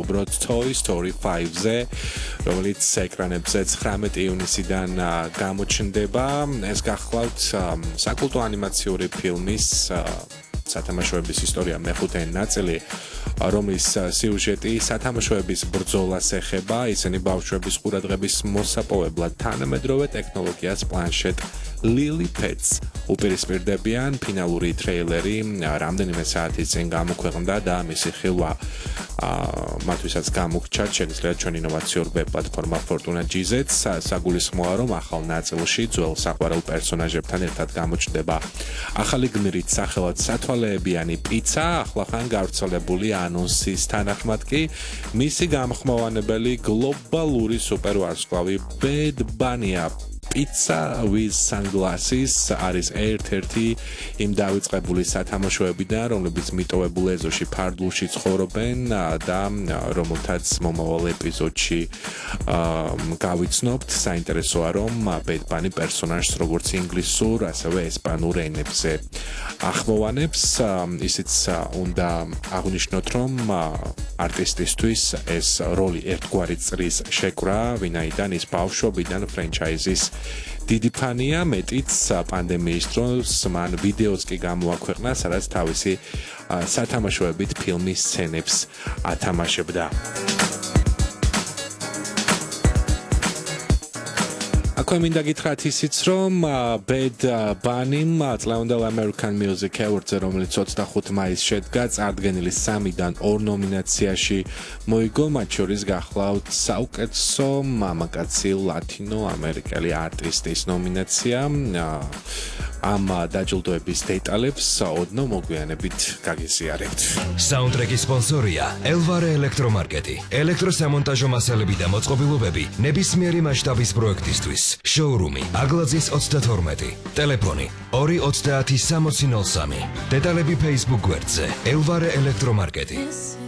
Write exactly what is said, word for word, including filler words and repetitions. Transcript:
უბრალოდ Toy Story five-ზე, რომელიც ეკრანებზე ცხრამეტი ივნისიდან გამოჩნდება. ეს გახლავთ საკულტო ანიმაციური ფილმის სათამაშოების ისტორია მეხუთე ნაწილი, რომლის სიუჟეტი სათამაშოების ბრძოლას ეხება, ისინი ბავშვების ყურადღების მოსაპოვებლად თანამედროვე ტექნოლოგიას პლანშეტ Lilliput's უპირისპირდებიან. ფინალური ტრეილერი რამდენიმე საათის წინ გამოქვეყნდა და მისი ხილვა მათთვისაც გამოგჩა, შეგიძლიათ ჩვენ ინოვაციურ ვებ პლატფორმა Fortuna G Z-ს საგულისხმოა, რომ ახალ ნაწილში ძველ საყვარელ პერსონაჟებთან ერთად გამოჩნდება ახალი გმირით სახელად სათვალეებიანი პიცა, ახლახან გავრცელებული ანონსის თანახმად კი მისი გამხმოვანებელი გლობალური სუპერვარსკვლავი Bad Bunny-ა. Pizza with Sunglasses არის ერთ-ერთი იმ დავიწყებული სათამაშოებიდან, რომლებიც მიტოვებულ ეზოში ფარდულში ცხოვრობენ და რომელთაც მომავალ ეპიზოდში გავიცნობთ. საინტერესოა, რომ Bad Bunny პერსონაჟს როგორც ინგლისურ, ასევე ესპანურ ენებზე ახმოვანებს. ისიც უნდა აღვნიშნოთ, რომ არტისტისთვის ეს როლი ერთგვარი წრის შეკვრა, ვინაიდან ის ბავშვობიდან ფრენჩაიზის დიდი ფანია, მეტიც პანდემიის დროს მან ვიდეოც კი გამოაქვეყნა, სადაც თავისი სათამაშოებით ფილმის სცენებს ათამაშებდა. აქვე მინდა გითხრათ ისიც, რომ Bad Bunny-მ წლევანდელ American Music Awards-ზე, რომელიც ოცდახუთი მაისს შედგა, წარდგენილი სამიდან ორ ნომინაციაში მოიგო, მათ შორის გახლავთ საუკეთესო მამაკაცი ლათინო-ამერიკელი არტისტის ნომინაცია. ამ დაჯილდოების დეტალებს ოდნავ მოგვიანებით გაგიზიარებთ. საუნდტრეკის სპონსორია Elvare ელექტრომარკეტი. ელექტროსამონტაჟო მასალები და მოწყობილობები ნებისმიერი მასშტაბის პროექტისთვის. შოურუმი აგლაძის ოცდათორმეტი. ტელეფონი ორი ოცდაათი სამოცი ნოლ სამი. დეტალები Facebook გვერდზე Elvare ელექტრომარკეტი.